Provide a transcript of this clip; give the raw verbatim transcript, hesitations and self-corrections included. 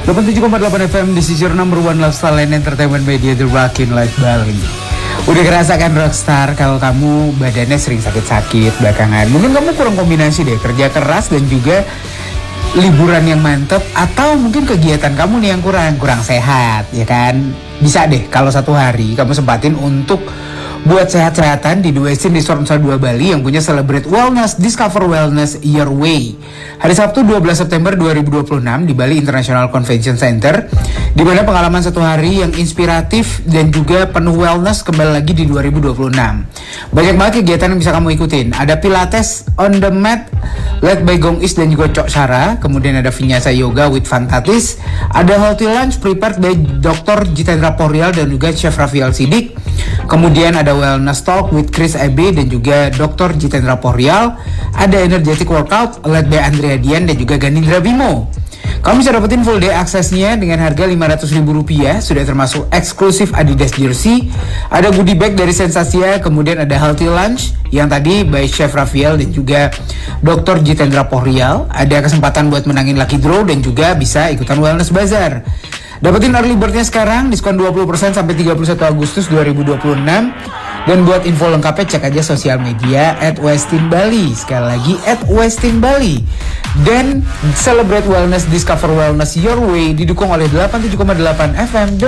delapan puluh tujuh koma delapan F M, this is your number one lifestyle and entertainment media, The Rockin' Life Bali. Udah kerasa kan Rockstar kalau kamu badannya sering sakit-sakit belakangan? Mungkin kamu kurang kombinasi deh, kerja keras dan juga liburan yang mantep, atau mungkin kegiatan kamu nih yang kurang kurang sehat, ya kan? Bisa deh kalau satu hari kamu sempatin untuk buat sehat-sehatan di The Westin Resort Nusa Dua Bali yang punya Celebrate Wellness, Discover Wellness Your Way. Hari Sabtu dua belas September dua ribu dua puluh enam di Bali International Convention Center, di mana pengalaman satu hari yang inspiratif dan juga penuh wellness kembali lagi di dua ribu dua puluh enam. Banyak banget kegiatan yang bisa kamu ikutin. Ada Pilates on the mat led by Gong Is dan juga Cok Sarah. Kemudian ada Vinyasa Yoga with Fantatis. Ada Healthy Lunch prepared by doktor Jitendra Porial dan juga Chef Rafial Sidik. Kemudian ada Wellness Talk with Chris Ebe dan juga doktor Jitendra Porial. Ada Energetic Workout led by Andrea Dian dan juga Ganindra Bimo. Kamu bisa dapetin full day aksesnya dengan harga lima ratus ribu rupiah, sudah termasuk eksklusif Adidas jersey. Ada goodie bag dari Sensasia, kemudian ada Healthy Lunch yang tadi by Chef Rafiel dan juga doktor Jitendra Porial. Ada kesempatan buat menangin lucky draw dan juga bisa ikutan Wellness Bazaar. Dapetin early birdnya sekarang, diskon dua puluh persen sampai tiga puluh satu Agustus dua ribu dua puluh enam. Dan buat info lengkapnya cek aja sosial media at Westin Bali. Sekali lagi at Westin Bali. Dan Celebrate Wellness, Discover Wellness Your Way didukung oleh delapan puluh tujuh koma delapan F M